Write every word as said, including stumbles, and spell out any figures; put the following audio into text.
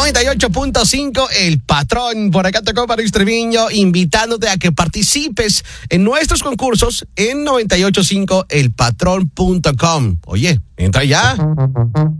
noventa y ocho punto cinco, El Patrón. Por acá tocó para Treviño, invitándote a que participes en nuestros concursos en noventa y ocho punto cinco el patrón punto com. Oye, entra ya.